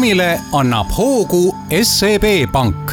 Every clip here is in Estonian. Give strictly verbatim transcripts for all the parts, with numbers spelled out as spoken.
programmile annab hoogu S E B Pank.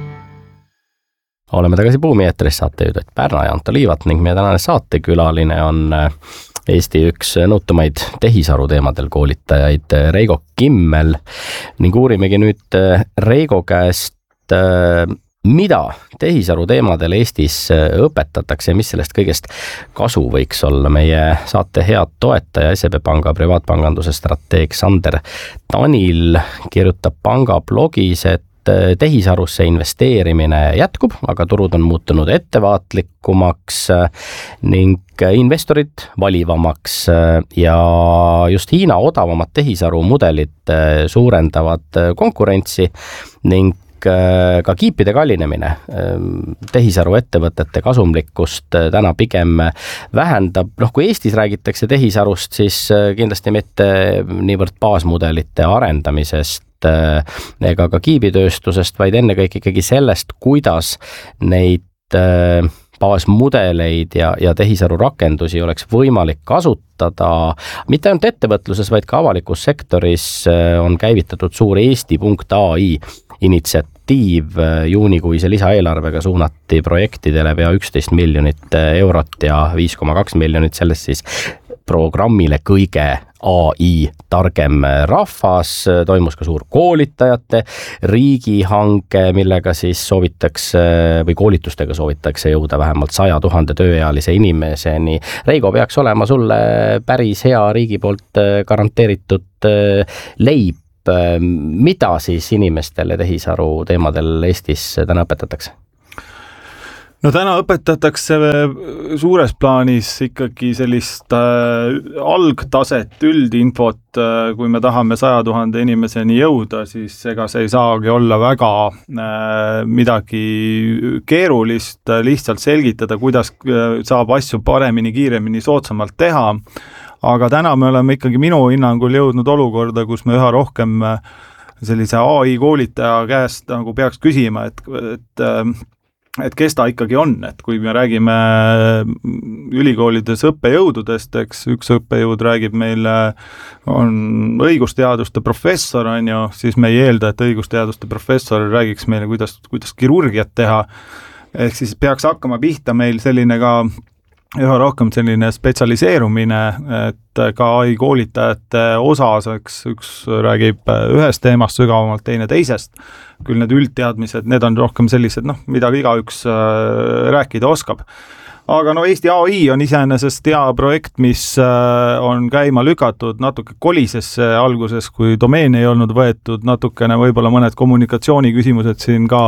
Oleme tagasi Buumi eetris, saatejuhid Pärna ja Anto Liivat ning meie tänane saatekülaline on Eesti üks nõutumaid tehisaru teemadel koolitajaid Reigo Kimmel ning uurimegi nüüd Reigo käest, mida tehisaru teemadel Eestis õpetatakse ja mis sellest kõigest kasu võiks olla. Meie saate head toetaja S E B Panga privaatpanganduse strateeg Sander Tanil kirjutab panga blogis, et tehisarusse investeerimine jätkub, aga turud on muutunud ettevaatlikumaks ning investorid valivamaks ja just Hiina odavamad tehisaru mudelid suurendavad konkurentsi ning ka kiipide kallinemine tehisaru ettevõtete kasumlikkust täna pigem vähendab. Noh, kui Eestis räägitakse tehisarust, siis kindlasti mitte niivõrd baasmudelite arendamisest ega ka kiibitööstusest, vaid ennekõike ikkagi sellest, kuidas neid baasmudeleid ja, ja tehisaru rakendusi oleks võimalik kasutada. Mitte ainult ettevõtluses, vaid ka avalikus sektoris on käivitatud suur Eesti punkt A I initsiatiiv. Juunikuise lisaeelarvega suunati projektidele pea üksteist miljonit eurot ja viis koma kaks miljonit sellest siis programmile kõige A I targem rahvas. Toimus ka suur koolitajate riigihanke, millega siis soovitakse või koolitustega soovitakse jõuda vähemalt saja tuhande tööealise inimeseni. Reigo, peaks olema sulle päris hea riigi poolt garanteeritud leib. Mida siis inimestele tehisaru teemadel Eestis täna õpetatakse? No täna õpetatakse suures plaanis ikkagi sellist äh, algtaset, üldinfot, äh, kui me tahame saja tuhande inimeseni jõuda, siis ega see ei saagi olla väga äh, midagi keerulist, lihtsalt selgitada, kuidas äh, saab asju paremini, kiiremini, soodsamalt teha. Aga täna me oleme ikkagi minu hinnangul jõudnud olukorda, kus me üha rohkem äh, sellise A I koolitaja käest nagu peaks küsima, et, et äh, et kes ta ikkagi on, et kui me räägime ülikoolides õppejõududest, eks üks õppejõud räägib meile, on õigusteaduste professor, on ju, siis me ei eelda, et õigusteaduste professor räägiks meile, kuidas, kuidas kirurgiat teha, ehk siis peaks hakkama pihta meil selline ka üha rohkem selline spetsialiseerumine, et ka A I koolitajate osas, eks üks räägib ühest teemast sügavamalt, teine teisest, küll need üldteadmised, need on rohkem sellised, noh, mida igaüks rääkida oskab. Aga no Eesti A I on iseenesest hea projekt, mis on käima lükatud natuke kolisesse alguses, kui domeen ei olnud võetud, natukene võib-olla mõned kommunikatsiooni küsimused siin ka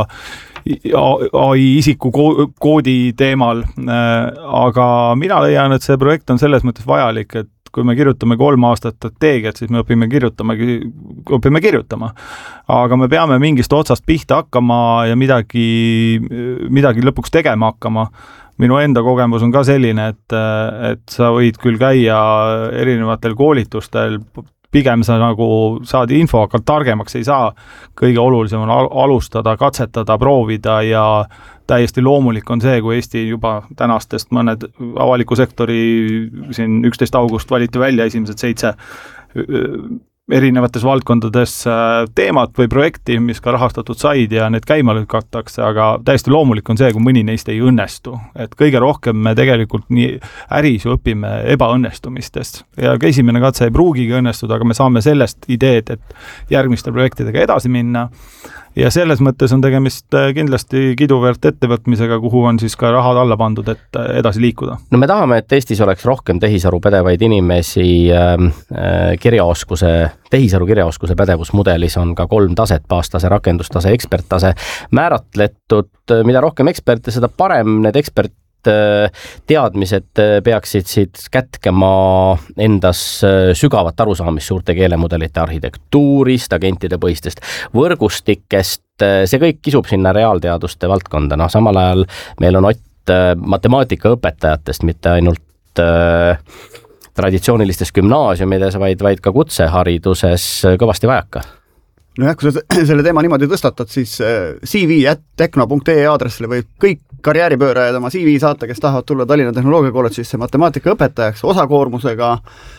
A I isiku koodi teemal, aga mina leian, et see projekt on selles mõttes vajalik, et kui me kirjutame kolm aastat strateegiat, siis me õpime kirjutama, õpime kirjutama. Aga me peame mingist otsast pihta hakkama ja midagi, midagi lõpuks tegema hakkama. Minu enda kogemus on ka selline, et, et sa võid küll käia erinevatel koolitustel, pigem sa nagu saad info, aga targemaks ei saa. Kõige olulisem on alustada, katsetada, proovida ja täiesti loomulik on see, kui Eesti juba tänastest mõned avaliku sektori siin üksteist august valiti välja esimesed seitse erinevates valdkondades teemat või projekti, mis ka rahastatud said ja need käima lükatakse, aga täiesti loomulik on see, kui mõni neist ei õnnestu. Et kõige rohkem me tegelikult nii äris ju õpime ebaõnnestumistest ja esimene katse ei pruugigi õnnestuda, aga me saame sellest ideed, et järgmiste projektidega edasi minna. Ja selles mõttes on tegemist kindlasti kiduväärt ettevõtmisega, kuhu on siis ka rahad alla pandud, et edasi liikuda. No me tahame, et Eestis oleks rohkem tehisaru pädevaid inimesi. Kirjaoskuse, tehisaru kirjaoskuse pädevusmudelis on ka kolm taset, baastase, rakendustase, eksperttase määratletud. Mida rohkem eksperte, seda parem. Need ekspert teadmised peaksid siit kätkema endas sügavat arusaamist suurte keelemudelite arhitektuurist, agentide põhistest võrgustikest. See kõik kisub sinna reaalteaduste valdkonda. No, samal ajal meil on Ott matemaatikaõpetajatest, mitte ainult äh, traditsioonilistes gümnaasiumides, vaid, vaid ka kutsehariduses kõvasti vajaka. No jah, kui sa selle teema niimoodi tõstatad, siis C V at tekno punkt ee aadressile võib kõik karjääripöörajad oma C V saata, kes tahavad tulla Tallinna Tehnoloogiakolledžisse matemaatikaõpetajaks osakoormusega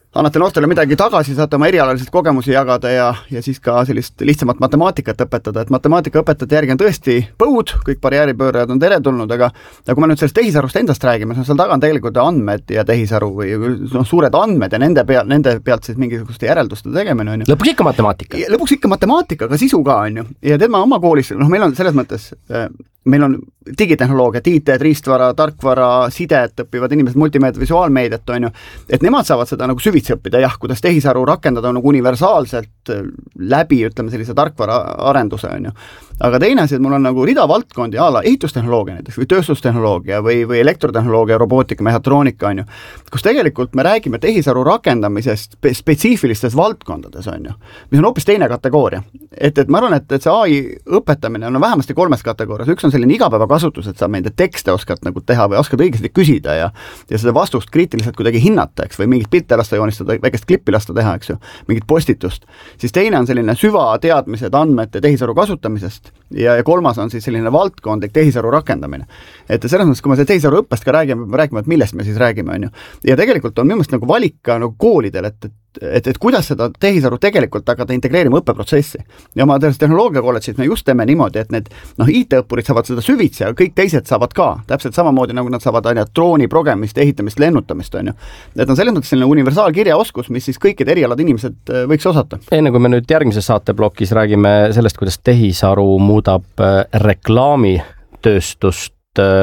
annate noortele midagi tagasi, saate oma erialaliselt kogemusi jagada ja, ja siis ka sellist lihtsamat matemaatikat õpetada, et matemaatikaõpetajate järgi on tõesti põud, kõik barjääripöörajad on teretulnud, aga ja kui me nüüd sellest tehisarust endast räägime, siis seal taga on tegelikult andmed ja tehisaru või no, suured andmed ja nende pealt, nende pealt siis mingisuguste järelduste tegemine on ju. Lõpuks ikka matemaatika. Lõpuks ikka matemaatika, aga sisu ka on ju. Ja tead ma oma koolis, noh meil on selles mõttes meil on digitehnoloogiat, I T, riistvara, tarkvara, sidet õpivad inimesed, multimeedia, visuaalmeediat on ju, et nemad saavad seda nagu süvitsi õppida, jah, kuidas tehisaru rakendada nagu universaalselt läbi, ütleme sellise tarkvara arenduse on ju. Aga teine asi, et mul on nagu rida valdkondi, ala ehitustehnoloogia näiteks või tööstustehnoloogia või, või elektrotehnoloogia, robootika, mehhatroonika on ju, kus tegelikult me räägime tehisaru rakendamisest spetsiifilistes valdkondades on ju, mis on hoopis teine kategooria. Et, et ma arvan, et, et see A I õpetamine on vähemasti kolmes kategoorias, üks on selline igapäevakasutus, et sa meelde tekste oskad nagu teha või oskad õigesti küsida ja, ja seda vastust kriitiliselt kuidagi hinnata, eks, või mingit pilte lasta joonistada, väikest klippi lasta teha, eks ju, mingit postitust. Siis teine on selline süvateadmised andmete tehisaru kasutamisest ja, ja kolmas on siis selline valdkondlik tehisaru rakendamine. Et selles mõttes, kui me selle tehisaru õppest ka räägime, me räägime, et millest me siis räägime, on ju. Ja tegelikult on minu meelest nagu valik ka nagu koolidel, et, et Et, et kuidas seda tehisaru tegelikult hakata integreerima õppeprotsessi. Ja ma tehes tehnoloogia kolledžis me just teeme niimoodi, et need noh, I T-õppurid saavad seda süvitsi ja kõik teised saavad ka. Täpselt samamoodi nagu nad saavad aina drooni progemist, ehitamist, lennutamist on ju. Et on selles mõttes selline universaalkirjaoskus, mis siis kõikide erialad inimesed võiks osata. Enne kui me nüüd järgmises saateblokis räägime sellest, kuidas tehisaru muudab reklaamitööstust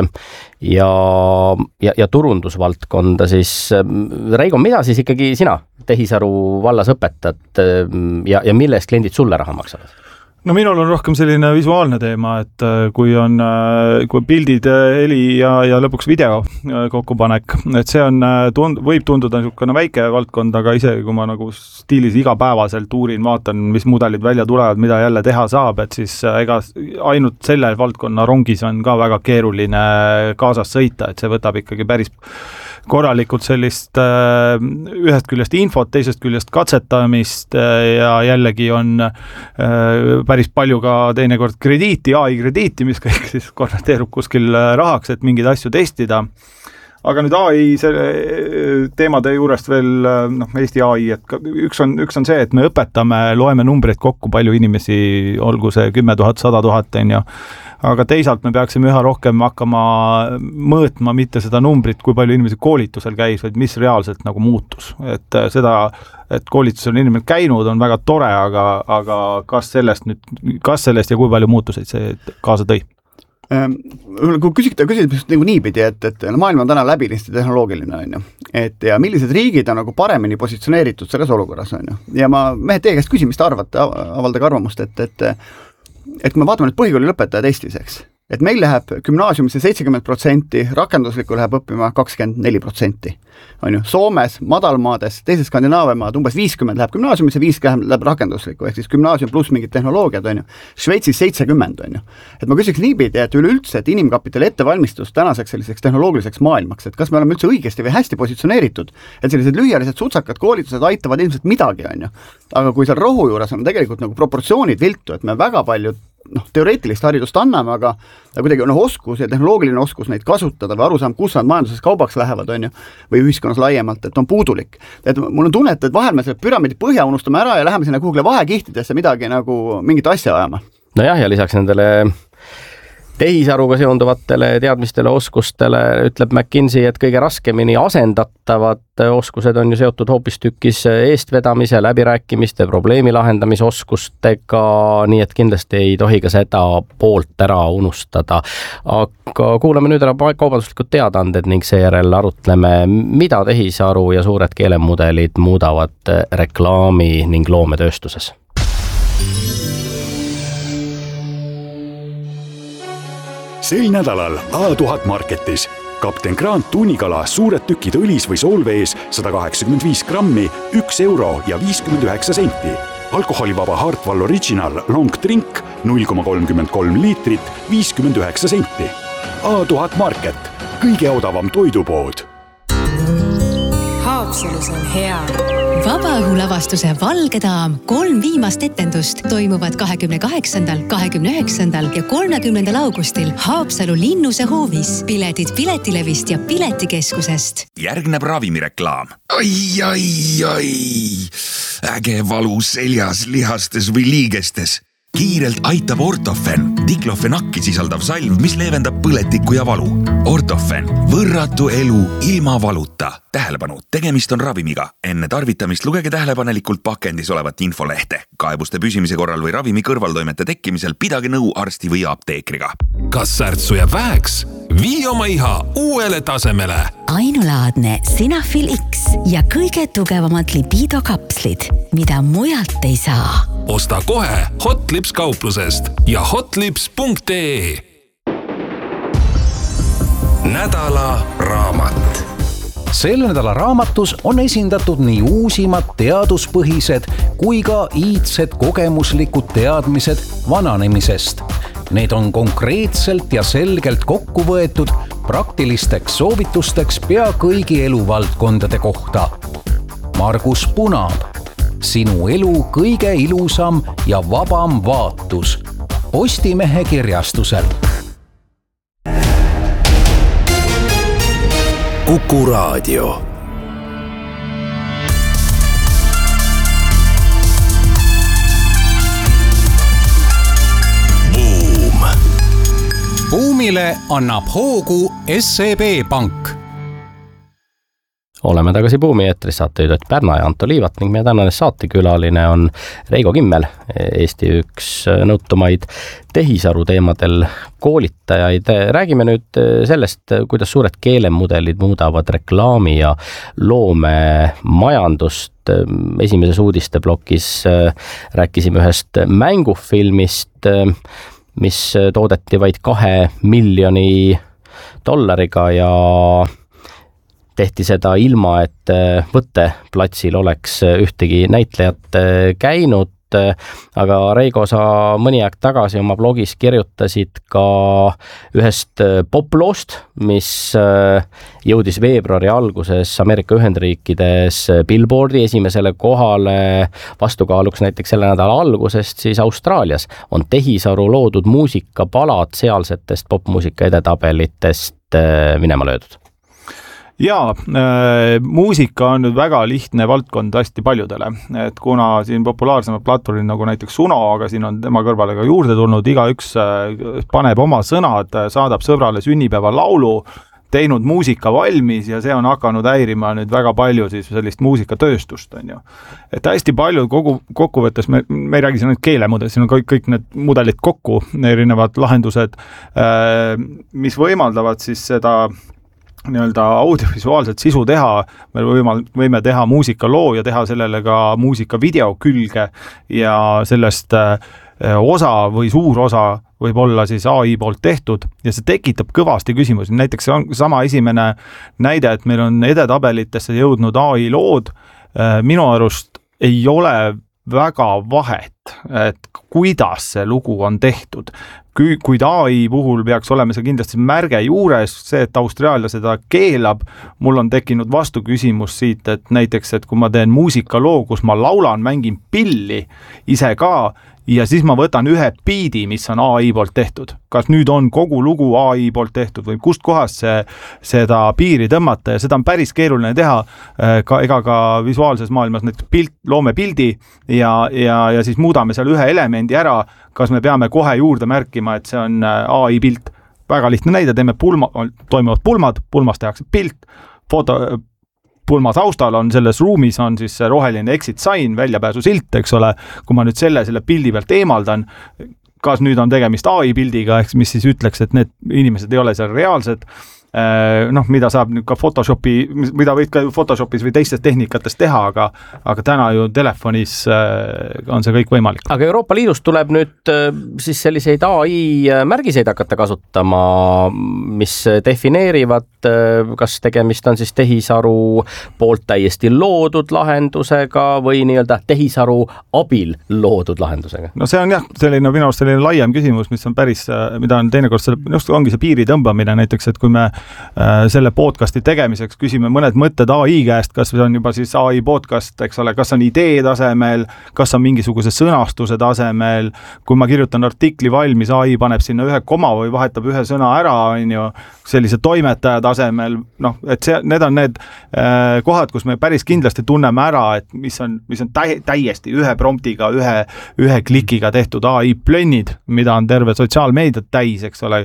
ja, ja, ja turundusvaldkonda, siis Reigo, mida siis ikkagi sina tehisaru vallas õpetad ja, ja mille eest kliendid sulle raha maksavad? No minul on rohkem selline visuaalne teema, et kui on kui pildid, heli ja, ja lõpuks video kokkupanek, et see on, tund, võib tunduda niisugune väike valdkond, aga isegi kui ma nagu stiilis igapäevaselt uurin, vaatan, mis mudelid välja tulevad, mida jälle teha saab, et siis ega ainult selle valdkonna rongis on ka väga keeruline kaasas sõita, et see võtab ikkagi päris korralikult sellist äh, ühest küljest infot, teisest küljest katsetamist äh, ja jällegi on äh, päris palju ka teinekord krediiti, A I krediiti, mis kõik siis konverteerub kuskil rahaks, et mingeid asju testida. Aga nüüd A I selle teemade juurest veel, noh, Eesti A I, et üks on, üks on see, et me õpetame, loeme numbreid kokku, palju inimesi, olgu see kümme tuhat, sada tuhat, on ju. Aga teisalt me peaksime üha rohkem hakkama mõõtma mitte seda numbrit, kui palju inimesi koolitusel käis, vaid mis reaalselt nagu muutus. Et seda, et koolitusel on inimene käinud, on väga tore, aga, aga kas sellest nüüd, kas sellest ja kui palju muutuseid see kaasa tõi? Kui küsite, küsite nagu niipidi, et, et maailm on täna läbilisti tehnoloogiline, on ju. Et ja millised riigid on nagu paremini positsioneeritud selles olukorras, on ju. Ja ma mehed teie käest küsin, mis te arvate, avaldage arvamust, et, et et kui me vaatame nüüd põhikooli lõpetaja testiseks, et meil läheb gümnaasiumisse seitsekümmend protsenti, rakenduslikku läheb õppima kakskümmend neli protsenti. On ju, Soomes, madalmaades, teises Skandinaaviamaad umbes viiskümmend läheb gümnaasiumisse, viiskümmend läheb rakenduslikku, ehk siis gümnaasium pluss mingid tehnoloogiad, on ju. Šveitsis seitsekümmend, on ju. Et ma küsiks niipidi, et üleüldse, et inimkapitali ettevalmistus tänaseks selliseks tehnoloogiliseks maailmaks, et kas me oleme üldse õigesti või hästi positsioneeritud, et sellised lühiajalised sutsakad koolitused aitavad ilmselt midagi, on ju. Aga kui seal rohu juures on tegelikult nagu proportsioonid viltu, et me väga palju noh, teoreetilist haridust anname, aga kuidagi on oskus ja tehnoloogiline oskus neid kasutada või aru saama, kus nad majanduses kaubaks lähevad, on ju, või ühiskonnas laiemalt, et on puudulik. Et mul on tunne, et vahel me selle püramiidi põhja unustame ära ja läheme sinna kuhugile vahekihtidesse midagi nagu mingit asja ajama. Nojah, ja lisaks nendele tehisaruga seonduvatele teadmistele, oskustele ütleb McKinsey, et kõige raskemini asendatavad oskused on ju seotud hoopistükkis eestvedamise, läbirääkimiste, probleemi lahendamise oskustega, nii et kindlasti ei tohi ka seda poolt ära unustada. Aga kuulame nüüd ära kaubanduslikud teadaanded ning seejärel arutleme, mida tehisaru ja suured keelemudelid muudavad reklaami ning loometööstuses. Sel nädalal A tuhat Marketis Kapten Grant tuunikala suured tükid õlis või soolvees sada kaheksakümmend viis grammi, üks euro ja viiskümmend üheksa senti. Alkoholivaba Hartwall Original Long Drink null koma kolmkümmend kolm liitrit, viiskümmend üheksa senti. A tuhat Market, kõige odavam toidupood. A Haapsalus on hea. Vabaõhulavastuse Valge daam kolm viimast etendust toimuvad kahekümne kaheksandal, kahekümne üheksandal ja kolmekümnendal augustil Haapsalu Linnuse hoovis. Piletid Piletilevist ja Piletikeskusest. Järgneb ravimireklaam. Ai, ai, ai. Äge valu seljas, lihastes või liigestes. Kiirelt aitab Ortofen, diklofenakki sisaldav salv, mis leevendab põletikku ja valu. Ortofen, võrratu elu ilma valuta. Tähelepanu, tegemist on ravimiga. Enne tarvitamist lugege tähelepanelikult pakendis olevat infolehte. Kaebuste püsimise korral või ravimi kõrvaltoimete tekkimisel pidage nõu arsti või apteekriga. Kas särtsu jääb väheks? Vii oma iha uuele tasemele. Ainulaadne Sinafil X ja kõige tugevamad libidokapslid, mida mujalt ei saa. Osta kohe Hotlips kauplusest ja hotlips punkt ee. Nädala raamat. Selle nädala raamatus on esindatud nii uusimad teaduspõhised kui ka iidsed kogemuslikud teadmised vananemisest. Need on konkreetselt ja selgelt kokku võetud praktilisteks soovitusteks pea kõigi eluvaldkondade kohta. Margus Punaab, sinu elu kõige ilusam ja vabam vaatus. Postimehe kirjastusel. Kuku Raadio. Buum. Buumile annab hoogu S E B Pank. Oleme tagasi Buumi eetris, saatejuhid Pärna ja Anto Liivat ning meie tänane saatekülaline on Reigo Kimmel, Eesti üks nõutumaid tehisaru teemadel koolitajaid. Räägime nüüd sellest, kuidas suured keelemudelid muudavad reklaami ja loome majandust. Esimeses uudisteblokis rääkisime ühest mängufilmist, mis toodeti vaid kahe miljoni dollariga ja tehti seda ilma, et võtteplatsil oleks ühtegi näitlejat käinud. Aga Reigo, sa mõni aeg tagasi oma blogis kirjutasid ka ühest poploost, mis jõudis veebruari alguses Ameerika Ühendriikides Billboardi esimesele kohale. Vastukaaluks näiteks selle nädala algusest siis Austraalias on tehisaru loodud muusikapalad sealsetest popmuusika edetabelitest minema löödud. Jaa, äh, muusika on nüüd väga lihtne valdkond hästi paljudele, et kuna siin populaarsemad platvormid nagu näiteks Suno, aga siin on tema kõrvale ka juurde tulnud, igaüks äh, paneb oma sõnad, saadab sõbrale sünnipäeva laulu, teinud muusika valmis ja see on hakanud häirima nüüd väga palju siis sellist muusikatööstust, on ju. Et hästi palju kogu, kokkuvõttes, me, me ei räägi siin nüüd keelemudel, siin on kõik, kõik need mudelid kokku, erinevad lahendused, äh, mis võimaldavad siis seda nii-öelda audiovisuaalset sisu teha, me võime teha muusikaloo ja teha sellele ka muusikavideo külge ja sellest osa või suur osa võib olla siis A I poolt tehtud ja see tekitab kõvasti küsimusi. Näiteks on sama esimene näide, et meil on edetabelitesse jõudnud A I lood, minu arust ei ole väga vahet, et kuidas see lugu on tehtud. Kuid A I puhul peaks olema see kindlasti märge juures, see, et Austraalia seda keelab, mul on tekkinud vastu küsimus siit, et näiteks, et kui ma teen muusikaloo, kus ma laulan, mängin pilli ise ka, ja siis ma võtan ühe biidi, mis on A I poolt tehtud. Kas nüüd on kogu lugu A I poolt tehtud või kust kohast see, seda piiri tõmmata ja seda on päris keeruline teha, ka, ega ka visuaalses maailmas näiteks pilt, loome pildi ja, ja, ja siis muudame seal ühe elemendi ära, kas me peame kohe juurde märkima, et see on A I pilt. Väga lihtne näide, teeme pulma, toimuvad pulmad, pulmas tehakse pilt, foto, pulma taustal on selles ruumis on siis roheline exit sign, väljapääsu silt, eks ole, kui ma nüüd selle, selle pildi pealt eemaldan, kas nüüd on tegemist A I pildiga, ehk mis siis ütleks, et need inimesed ei ole seal reaalsed, noh, mida saab nüüd ka Photoshopi, mida võid ka Photoshopis või teistes tehnikates teha, aga, aga täna ju telefonis on see kõik võimalik. Aga Euroopa Liidust tuleb nüüd siis selliseid A I märgiseid hakata kasutama, mis defineerivad, kas tegemist on siis tehisaru poolt täiesti loodud lahendusega või nii-öelda tehisaru abil loodud lahendusega? No see on jah, selline minu arust selline laiem küsimus, mis on päris, mida on teinekord, just ongi see piiri tõmbamine näiteks, et kui me selle podcasti tegemiseks, küsime mõned mõtted A I käest, kas on juba siis A I podcast, eks ole, kas on idee tasemel, kas on mingisuguse sõnastuse tasemel, kui ma kirjutan artikli valmis, A I paneb sinna ühe koma või vahetab ühe sõna ära, on ju, sellise toimetaja tasemel, noh, et see, need on need äh, kohad, kus me päris kindlasti tunneme ära, et mis on, mis on täi, täiesti ühe promptiga, ühe, ühe klikiga tehtud A I plönnid, mida on terve sotsiaalmeediat täis, eks ole,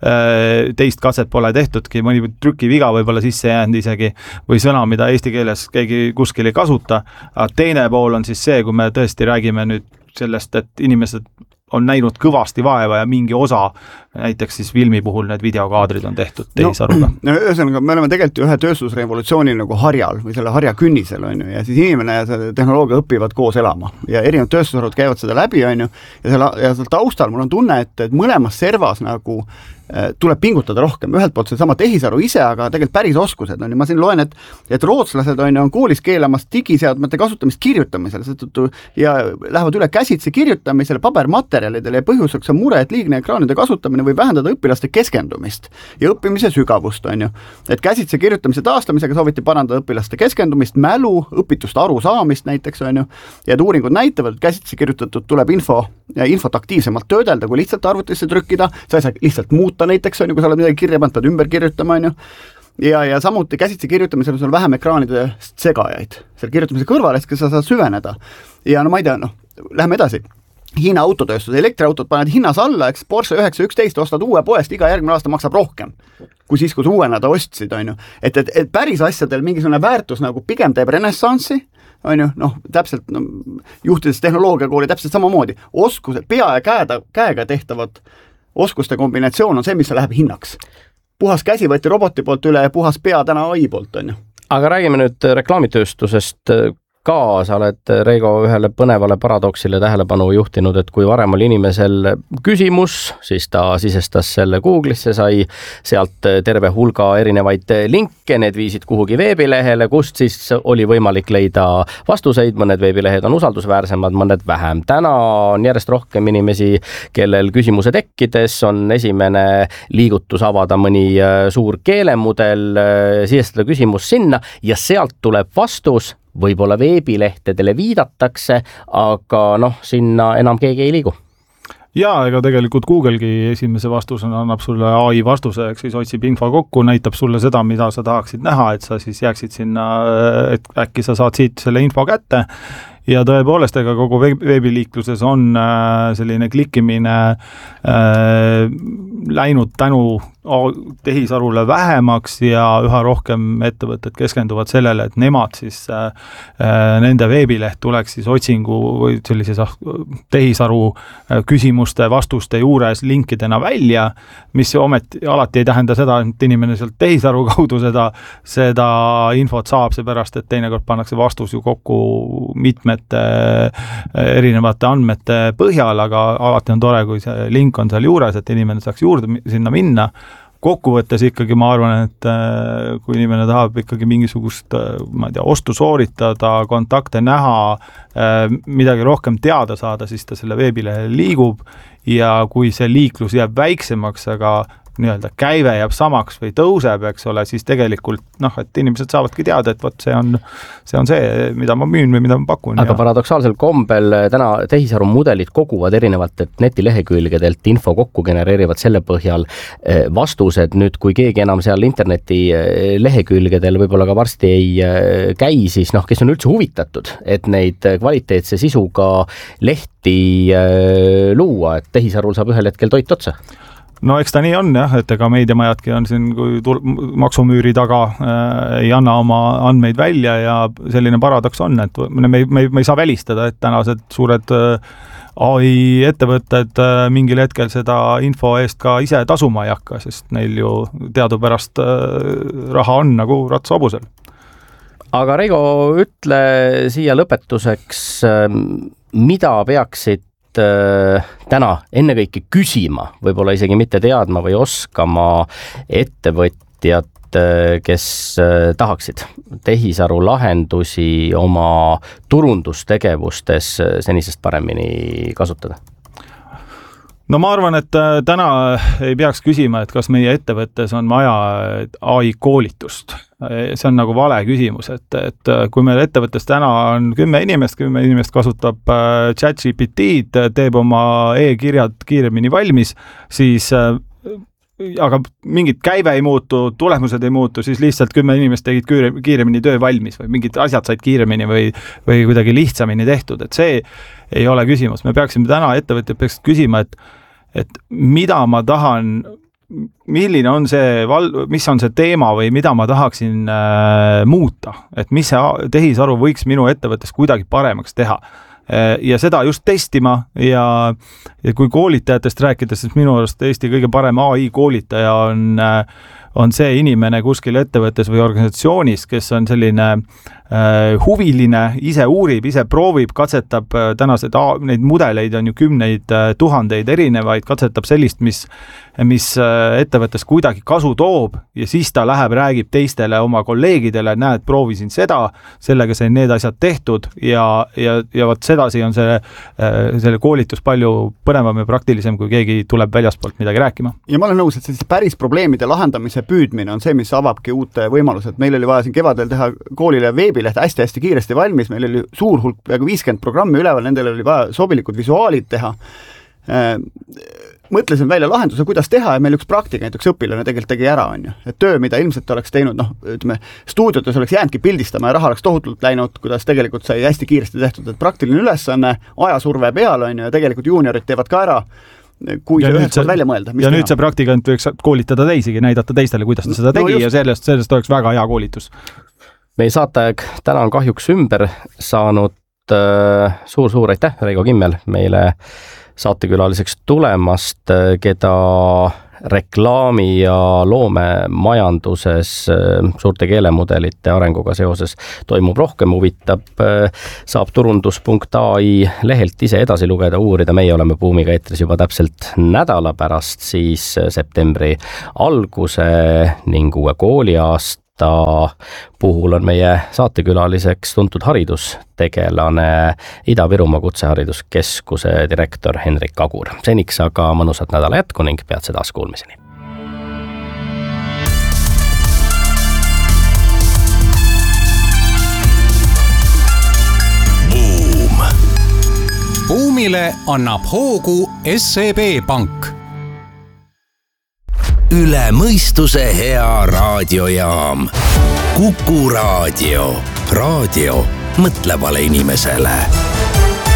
äh, teist katset pole tehtudki, mõni trükiviga võib-olla sisse jäänud isegi, või sõna, mida eesti keeles keegi kuskil ei kasuta, aga teine pool on siis see, kui me tõesti räägime nüüd sellest, et inimesed on näinud kõvasti vaeva ja mingi osa, näiteks siis filmi puhul need videokaadrid on tehtud tehisaruga. No, ühesõnaga, me oleme tegelikult ühe tööstusrevolutsioonil nagu harjal või selle harja künnisel, on ju, ja siis inimene ja see tehnoloogia õpivad koos elama ja erinevad tööstusharud käivad seda läbi, on ju, ja selle, ja selle taustal mul on tunne, et, et mõlemas servas nagu tuleb pingutada rohkem, ühelt poolt see sama tehisaru ise, aga tegelikult päris oskused on ju, ma siin loen, et, et rootslased on, on koolis keelamas digiseadmete kasutamist kirjutamisel ja lähevad üle käsitsi kirjutamisele, pabermaterjalidele ja põhjuseks on mure, et liigne ekraanide kasutamine võib vähendada õpilaste keskendumist ja õppimise sügavust, on ju. Et käsitsi kirjutamise taastamisega sooviti parandada õpilaste keskendumist, mälu, õpituste arusaamist näiteks, on ju, ja et uuringud näitavad, et käsitsi kirjutatud tuleb info, infot aktiivsemalt töödelda, kui lihtsalt arvutisse trükkida, sa ei saa lihtsalt muuta näiteks, on ju, kui sa oled midagi kirja pannud, pead ümber kirjutama, on ju. Ja, ja samuti käsitsi kirjutamisel on vähem ekraanide segajaid. Seal kirjutamise kõrval, et sa saad süveneda. Ja no ma ei tea, noh, läheme edasi. Hiina autotööstus, elektriautod paned hinnas alla, eks Porsche üheksa üksteist ostad uue poest, iga järgmine aasta maksab rohkem, kui siis, kui sa uuena ta ostsid, on ju. Et, et, et päris asjadel mingisugune väärtus nagu pigem teeb renessansi, on ju, noh, täpselt no, juhtides tehnoloogiakooli täpselt samamoodi. Oskused, pea ja käeda, käega tehtavad oskuste kombinatsioon on see, mis läheb hinnaks. Puhas käsi võeti roboti poolt üle ja puhas pea täna A I poolt, on ju. Aga räägime nüüd reklaamitööstusest ka, sa oled, Reigo, ühele põnevale paradoksile tähelepanu juhtinud, et kui varem oli inimesel küsimus, siis ta sisestas selle Google'isse, sai sealt terve hulga erinevaid linke, need viisid kuhugi veebilehele, kust siis oli võimalik leida vastuseid, mõned veebilehed on usaldusväärsemad, mõned vähem. Täna on järjest rohkem inimesi, kellel küsimuse tekkides on esimene liigutus avada mõni suur keelemudel, sisestada küsimus sinna ja sealt tuleb vastus, võib-olla veebilehtedele viidatakse, aga noh, sinna enam keegi ei liigu. Jaa, ega tegelikult Google'gi esimese vastusena annab sulle A I vastuse, eks siis otsib info kokku, näitab sulle seda, mida sa tahaksid näha, et sa siis jääksid sinna, et äkki sa saad siit selle info kätte. Ja tõepoolest, ega kogu veebiliikluses on selline klikkimine äh, läinud tänu tehisarule vähemaks ja üha rohkem ettevõtted keskenduvad sellele, et nemad siis äh, nende veebileht tuleks siis otsingu või sellise tehisaru küsimuste vastuste juures linkidena välja, mis ometi alati ei tähenda seda, et inimene sealt tehisaru kaudu seda, seda infot saab, seepärast, et teinekord pannakse vastus ju kokku mitme erinevate andmete põhjal, aga alati on tore, kui see link on seal juures, et inimene saaks juurde sinna minna. Kokkuvõttes ikkagi ma arvan, et kui inimene tahab ikkagi mingisugust, ma ei tea, ostu sooritada, kontakte näha, midagi rohkem teada saada, siis ta selle veebilehele liigub ja kui see liiklus jääb väiksemaks, aga nii-öelda käive jääb samaks või tõuseb, eks ole, siis tegelikult noh, et inimesed saavadki teada, et võt, see on, see on see, mida ma müün või mida ma pakun. Aga ja... paradoksaalsel kombel täna tehisaru mudelid koguvad erinevatelt netilehekülgedelt info kokku, genereerivad selle põhjal vastused. Nüüd, kui keegi enam seal interneti lehekülgedel võib-olla ka varsti ei käi, siis noh, kes on üldse huvitatud, et neid kvaliteetse sisuga lehti luua, et tehisarul saab ühel hetkel toit otsa. No eks ta nii on jah, et ega meediamajadki on siin, kui tul- maksumüüri taga äh, ei anna oma andmeid välja ja selline paradoks on, et me, me, me, me ei saa välistada, et tänased suured äh, A I ettevõtted äh, mingil hetkel seda info eest ka ise tasuma ei hakka, sest neil ju teadupärast äh, raha on nagu ratshobusel. Aga Reigo, ütle siia lõpetuseks, mida peaksid täna ennekõike küsima, võib-olla isegi mitte teadma või oskama ettevõtjad, kes tahaksid tehisaru lahendusi oma turundustegevustes senisest paremini kasutada? no ma arvan, et täna ei peaks küsima, et kas meie ettevõttes on vaja A I koolitust. See on nagu vale küsimus, et, et kui meil ettevõttes täna on kümme inimest, kümme inimest kasutab ChatGPT-d, teeb oma e-kirjad kiiremini valmis, siis aga mingid käive ei muutu, tulemused ei muutu, siis lihtsalt kümme inimest tegid kiiremini töö valmis või mingid asjad said kiiremini või, või kuidagi lihtsamini tehtud, et see ei ole küsimus. Me peaksime täna, ettevõtjad peaksid küsima, et, et mida ma tahan, milline on see, mis on see teema või mida ma tahaksin äh, muuta, et mis see tehisaru võiks minu ettevõttes kuidagi paremaks teha. Ja seda just testima ja, ja kui koolitajatest rääkides, siis minu arust Eesti kõige parem A I koolitaja on, on see inimene kuskil ettevõttes või organisatsioonis, kes on selline äh, huviline, ise uurib, ise proovib, katsetab tänased, neid mudeleid on ju kümneid tuhandeid erinevaid, katsetab sellist, mis mis ettevõttes kuidagi kasu toob ja siis ta läheb, räägib teistele oma kolleegidele, näed, proovisin seda, sellega sain need asjad tehtud ja, ja, ja võt sedasi on see, selle koolitus palju põnevam ja praktilisem, kui keegi tuleb väljaspoolt midagi rääkima. Ja ma olen nõus, et selliste päris probleemide lahendamise püüdmine on see, mis avabki uute võimalused. Meil oli vaja siin kevadel teha koolile veebileht hästi-hästi kiiresti valmis, meil oli suur hulk, peaaegu viiskümmend programmi üleval, nendel oli vaja sobilikud visuaalid teha. Mõtlesin välja lahenduse, kuidas teha ja meil üks praktika, näiteks õpilane tegelikult tegi ära, on ju. Et töö, mida ilmselt oleks teinud, noh, ütleme, stuudiotes oleks jäänudki pildistama ja raha oleks tohutult läinud, kuidas tegelikult sai hästi kiiresti tehtud, et praktiline ülesanne, ajasurve peal, on ju, ja tegelikult juuniorid teevad ka ära, kui ja see ühest saad välja mõelda. Ja teha. Nüüd see praktikant võiks koolitada teisigi, näidata teistele, kuidas ta seda tegi no ja sellest, sellest oleks väga hea koolitus. Meie saateaeg täna on kahjuks ümber saanud. Suur-suur aitäh, Reigo Kimmel, meile saatekülaliseks tulemast, keda reklaami ja loomemajanduses suurte keelemudelite arenguga seoses toimub rohkem, huvitab, saab turundus punkt A I lehelt ise edasi lugeda, uurida. Meie oleme Buumiga eetris juba täpselt nädala pärast, siis septembri alguse ning uue kooliaasta puhul on meie saatekülaliseks tuntud haridustegelane Ida-Virumaa Kutsehariduskeskuse direktor Henrik Agur. Seniks aga mõnusat nädala jätku ning peatse taas kuulmiseni. Buum. Buumile annab hoogu S E B Pank. Üle mõistuse hea raadiojaam. Kuku raadio. Raadio mõtlevale inimesele.